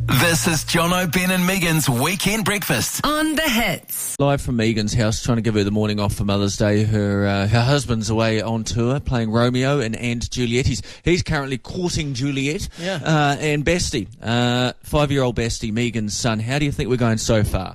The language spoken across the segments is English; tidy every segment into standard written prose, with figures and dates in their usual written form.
This is Jono, Ben and Megan's Weekend Breakfast. On the hits. Live from Megan's house, trying to give her the morning off for Mother's Day. Her husband's away on tour, playing Romeo and Juliet. He's currently courting Juliet. Yeah. And Basti, 5-year-old Basti, Megan's son. How do you think we're going so far?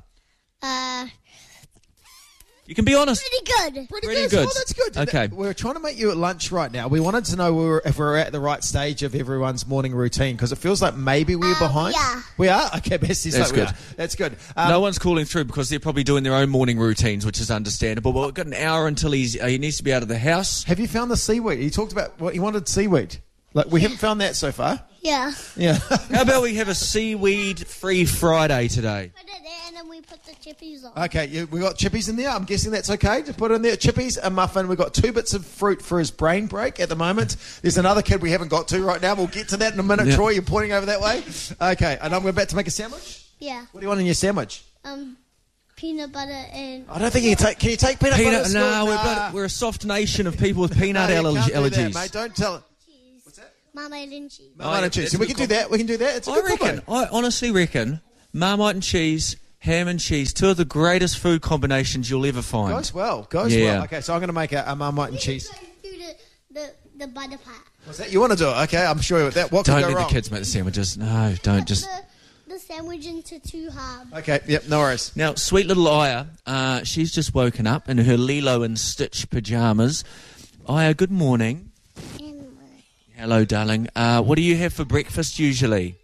You can be honest. Pretty good. Pretty good. Oh, that's good. Okay. We're trying to make you at lunch right now. We wanted to know if we're at the right stage of everyone's morning routine, because it feels like maybe we're behind. Yeah. We are? Okay, Bestie's That's like we good. are. That's good. No one's calling through because they're probably doing their own morning routines, which is understandable. But we've got an hour until he needs to be out of the house. Have you found the seaweed? He talked about what he wanted seaweed. Like, we haven't found that so far. Yeah. Yeah. How about we have a seaweed-free Friday today? Put it there and then we put the chippies on. Okay, we got chippies in there. I'm guessing that's okay to put in there. Chippies, a muffin. We've got 2 bits of fruit for his brain break at the moment. There's another kid we haven't got to right now. We'll get to that in a minute. Yeah. Troy, you're pointing over that way. Okay, and we're about to make a sandwich. Yeah. What do you want in your sandwich? Peanut butter and... I don't think you can take... Can you take peanut butter? Peanut? to school? No, we're a soft nation of people with peanut No, you can't do allergies. that, mate. Don't tell it. Marmite and cheese. Marmite and cheese. So we can do that. We can do that. It's a good combo. I honestly reckon Marmite and cheese, ham and cheese, 2 of the greatest food combinations you'll ever find. Goes well. Goes Yeah. well. Okay, so I'm going to make a Marmite and cheese. Do the butter part. What's that? You want to do it? Okay, I'm sure that. What could Don't go let wrong? the kids make the sandwiches. No, don't. Just The sandwich into 2 halves. Okay, yep, no worries. now, sweet little Aya. She's just woken up in her Lilo and Stitch pajamas. Aya, good morning. Hello, darling. What do you have for breakfast usually?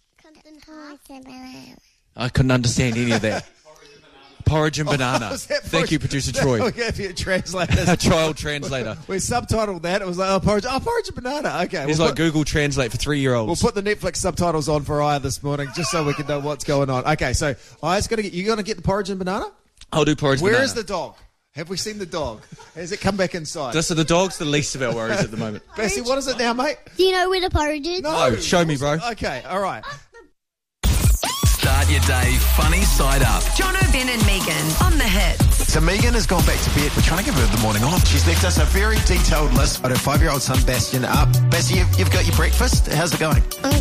I couldn't understand any of that. Porridge and banana. Was that Thank you, producer Troy. We'll give you a translator. A child translator. We subtitled that. It was like, porridge and banana. Okay. He's like Google Translate for 3-year-olds. We'll put the Netflix subtitles on for Aya this morning, just so we can know what's going on. Okay, so Aya's going to get... You going to get the porridge and banana? I'll do porridge and banana. Where is the dog? Have we seen the dog? Has it come back inside? So the dog's the least of our worries at the moment. Bessie, what is it now, mate? Do you know where the porridge is? No, show me, bro. Okay, all right. Start your day funny side up. Jono, Ben and Megan. On the hits. So Megan has gone back to bed. We're trying to give her the morning off. She's left us a very detailed list of her 5-year-old son, Bastian, up. Bassie, you've got your breakfast. How's it going?